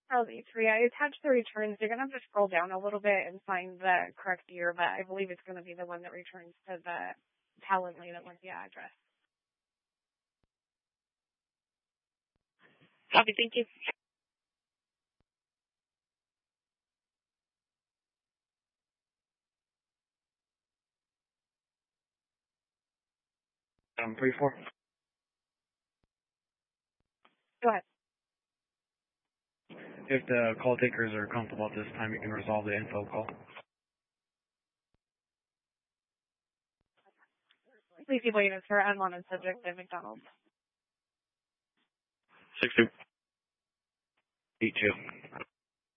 LZ3. I attached the returns. You're going to have to scroll down a little bit and find the correct year, but I believe it's going to be the one that returns to the talent lane with the address. Copy, thank you. 3-4. Go ahead. If the call takers are comfortable at this time, you can resolve the info call. Please keep waiting for unwanted subject at McDonald's. 6-2. 8-2.